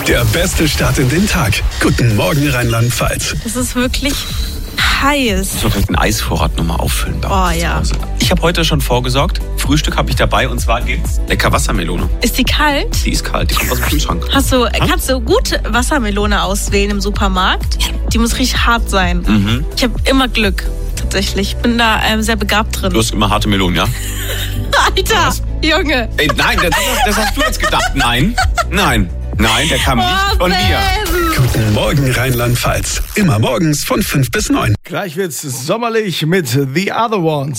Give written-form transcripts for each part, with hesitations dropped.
Der beste Start in den Tag. Guten Morgen, Rheinland-Pfalz. Es ist wirklich heiß. Ich muss den Eisvorrat nochmal auffüllen. Ja. Ich habe heute schon vorgesorgt. Frühstück habe ich dabei und zwar gibt's lecker Wassermelone. Ist die kalt? Die ist kalt, die kommt aus dem Kühlschrank. Kannst du gut Wassermelone auswählen im Supermarkt? Die muss richtig hart sein. Mhm. Ich habe immer Glück, tatsächlich. Ich bin da sehr begabt drin. Du hast immer harte Melonen, ja? Alter, Was? Junge. Ey, nein, das hast du jetzt gedacht. Nein, der kam nicht von mir. Guten Morgen, Rheinland-Pfalz. Immer morgens von 5 bis 9. Gleich wird's sommerlich mit The Other Ones.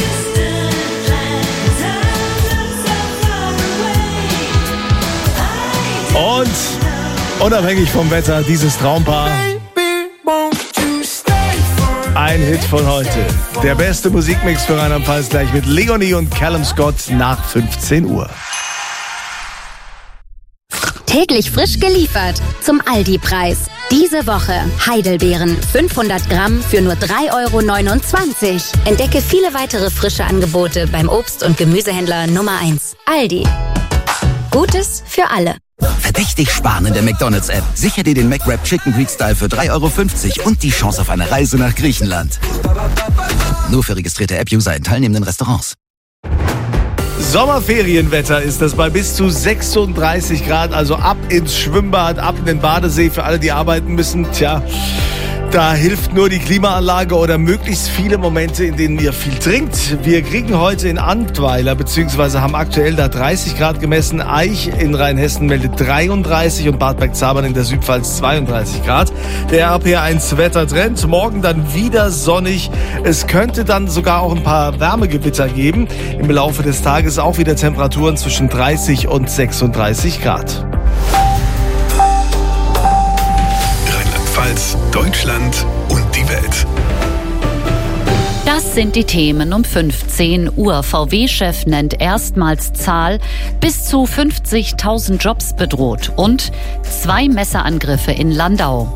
Und unabhängig vom Wetter, dieses Traumpaar. Ein Hit von heute. Der beste Musikmix für Rheinland-Pfalz gleich mit Leonie und Callum Scott nach 15 Uhr. Täglich frisch geliefert zum Aldi-Preis. Diese Woche Heidelbeeren 500 Gramm für nur 3,29 €. Entdecke viele weitere frische Angebote beim Obst- und Gemüsehändler Nummer 1. Aldi. Gutes für alle. Verdächtig sparen in der McDonald's-App. Sicher dir den McWrap Chicken Greek Style für 3,50 € und die Chance auf eine Reise nach Griechenland. Nur für registrierte App-User in teilnehmenden Restaurants. Sommerferienwetter ist das bei bis zu 36 Grad, also ab ins Schwimmbad, ab in den Badesee für alle, die arbeiten müssen. Tja, da hilft nur die Klimaanlage oder möglichst viele Momente, in denen ihr viel trinkt. Wir kriegen heute in Antweiler, beziehungsweise haben aktuell da 30 Grad gemessen. Aich in Rheinhessen meldet 33 und Bad Bergzabern in der Südpfalz 32 Grad. Der RPR1 Wettertrend, morgen dann wieder sonnig. Es könnte dann sogar auch ein paar Wärmegewitter geben. Im Laufe des Tages auch wieder Temperaturen zwischen 30 und 36 Grad. Deutschland und die Welt. Das sind die Themen um 15 Uhr. VW-Chef nennt erstmals Zahl, bis zu 50.000 Jobs bedroht und 2 Messerangriffe in Landau.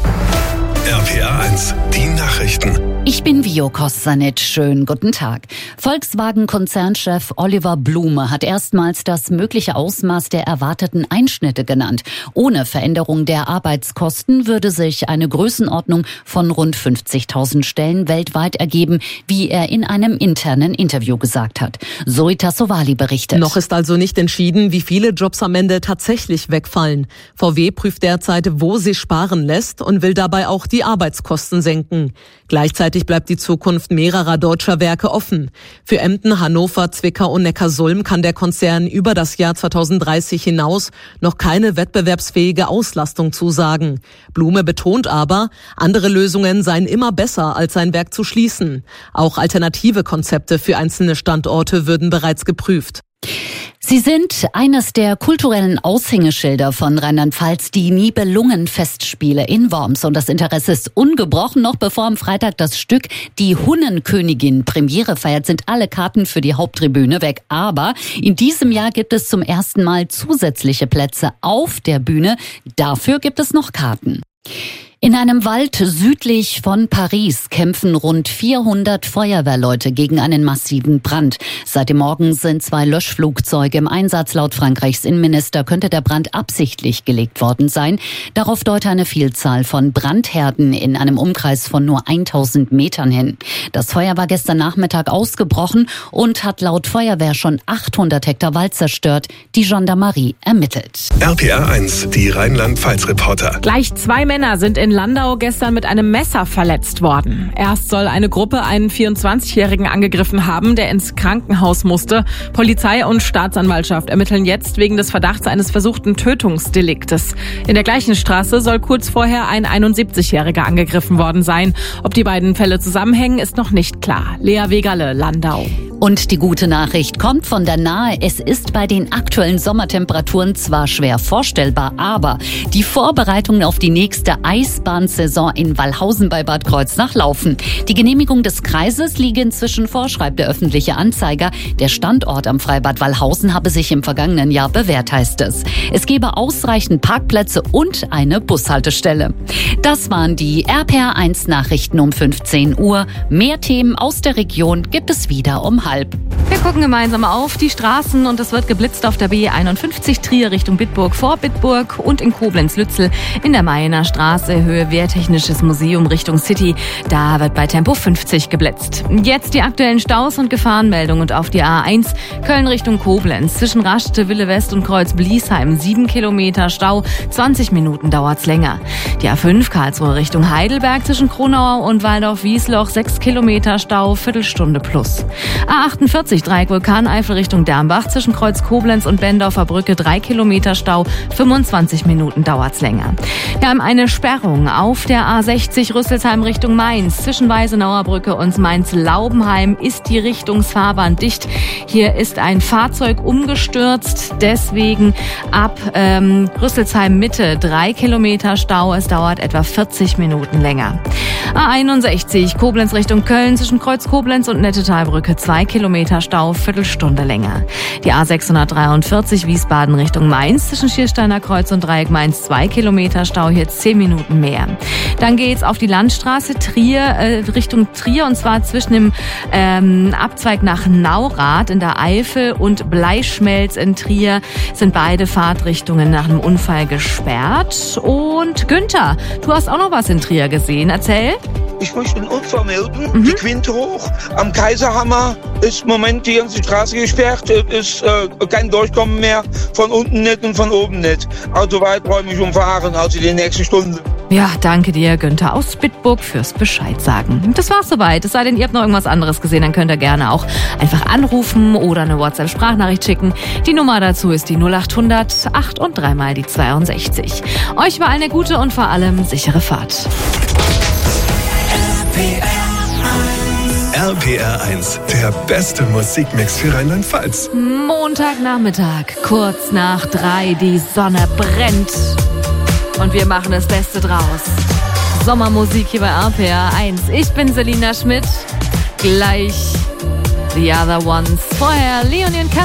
RPR1, die Nachrichten. Ich bin Vio Kostanic. Schönen guten Tag. Volkswagen-Konzernchef Oliver Blume hat erstmals das mögliche Ausmaß der erwarteten Einschnitte genannt. Ohne Veränderung der Arbeitskosten würde sich eine Größenordnung von rund 50.000 Stellen weltweit ergeben, wie er in einem internen Interview gesagt hat. Zoe Tassovali berichtet. Noch ist also nicht entschieden, wie viele Jobs am Ende tatsächlich wegfallen. VW prüft derzeit, wo sie sparen lässt und will dabei auch die Arbeitskosten senken. Gleichzeitig bleibt die Zukunft mehrerer deutscher Werke offen. Für Emden, Hannover, Zwickau und Neckarsulm kann der Konzern über das Jahr 2030 hinaus noch keine wettbewerbsfähige Auslastung zusagen. Blume betont aber, andere Lösungen seien immer besser, als ein Werk zu schließen. Auch alternative Konzepte für einzelne Standorte würden bereits geprüft. Sie sind eines der kulturellen Aushängeschilder von Rheinland-Pfalz, die Nibelungenfestspiele in Worms. Und das Interesse ist ungebrochen. Noch bevor am Freitag das Stück Die Hunnenkönigin Premiere feiert, sind alle Karten für die Haupttribüne weg. Aber in diesem Jahr gibt es zum ersten Mal zusätzliche Plätze auf der Bühne. Dafür gibt es noch Karten. In einem Wald südlich von Paris kämpfen rund 400 Feuerwehrleute gegen einen massiven Brand. Seit dem Morgen sind 2 Löschflugzeuge im Einsatz. Laut Frankreichs Innenminister könnte der Brand absichtlich gelegt worden sein. Darauf deute eine Vielzahl von Brandherden in einem Umkreis von nur 1000 Metern hin. Das Feuer war gestern Nachmittag ausgebrochen und hat laut Feuerwehr schon 800 Hektar Wald zerstört. Die Gendarmerie ermittelt. RPR1, die Rheinland-Pfalz-Reporter. Gleich 2 Männer sind in Landau gestern mit einem Messer verletzt worden. Erst soll eine Gruppe einen 24-Jährigen angegriffen haben, der ins Krankenhaus musste. Polizei und Staatsanwaltschaft ermitteln jetzt wegen des Verdachts eines versuchten Tötungsdeliktes. In der gleichen Straße soll kurz vorher ein 71-Jähriger angegriffen worden sein. Ob die beiden Fälle zusammenhängen, ist noch nicht klar. Lea Wegerle, Landau. Und die gute Nachricht kommt von der Nahe. Es ist bei den aktuellen Sommertemperaturen zwar schwer vorstellbar, aber die Vorbereitungen auf die nächste Eisbahnsaison in Wallhausen bei Bad Kreuznach laufen. Die Genehmigung des Kreises liege inzwischen vor, schreibt der öffentliche Anzeiger. Der Standort am Freibad Wallhausen habe sich im vergangenen Jahr bewährt, heißt es. Es gebe ausreichend Parkplätze und eine Bushaltestelle. Das waren die RPR1 Nachrichten um 15 Uhr. Mehr Themen aus der Region gibt es wieder um 12:30. 7:30. Wir gucken gemeinsam auf die Straßen und es wird geblitzt auf der B51 Trier Richtung Bitburg vor Bitburg und in Koblenz-Lützel in der Mayener Straße Höhe Wehrtechnisches Museum Richtung City. Da wird bei Tempo 50 geblitzt. Jetzt die aktuellen Staus und Gefahrenmeldungen und auf die A1 Köln Richtung Koblenz zwischen Rastede, Wille West und Kreuz Bliesheim 7 Kilometer Stau, 20 Minuten dauert's länger. Die A5 Karlsruhe Richtung Heidelberg zwischen Kronau und Waldorf-Wiesloch 6 Kilometer Stau, Viertelstunde plus. A48 Dreieck Vulkaneifel Richtung Dermbach zwischen Kreuz Koblenz und Bendorfer Brücke 3 Kilometer Stau, 25 Minuten dauert's länger. Wir haben eine Sperrung auf der A60 Rüsselsheim Richtung Mainz. Zwischen Weißenauer Brücke und Mainz-Laubenheim ist die Richtungsfahrbahn dicht. Hier ist ein Fahrzeug umgestürzt, deswegen ab Rüsselsheim Mitte 3 Kilometer Stau. Es dauert etwa 40 Minuten länger. A61 Koblenz Richtung Köln zwischen Kreuz Koblenz und Nettetalbrücke 2 Kilometer Stau, Viertelstunde länger. Die A643 Wiesbaden Richtung Mainz zwischen Schiersteiner Kreuz und Dreieck Mainz 2 Kilometer Stau, hier 10 Minuten mehr. Dann geht's auf die Landstraße Richtung Trier und zwar zwischen dem Abzweig nach Naurath in der Eifel und Bleischmelz in Trier sind beide Fahrtrichtungen nach einem Unfall gesperrt. Und Günther, du hast auch noch was in Trier gesehen. Erzähl. Ich möchte einen Unfall melden. Die Quinte hoch. Am Kaiserhammer ist im Moment die ganze Straße gesperrt. Es ist kein Durchkommen mehr. Von unten nicht und von oben nicht. Also weiträumig umfahren, also die nächste Stunde. Ja, danke dir, Günther aus Bitburg, fürs Bescheid sagen. Das war's soweit. Es sei denn, ihr habt noch irgendwas anderes gesehen, dann könnt ihr gerne auch einfach anrufen oder eine WhatsApp-Sprachnachricht schicken. Die Nummer dazu ist die 0800 8 und 3 mal die 62. Euch war eine gute und vor allem sichere Fahrt. RPR 1, der beste Musikmix für Rheinland-Pfalz. Montagnachmittag, kurz nach 3, die Sonne brennt. Und wir machen das Beste draus. Sommermusik hier bei RPR 1. Ich bin Selina Schmidt. Gleich The Other Ones. Vorher Leonie und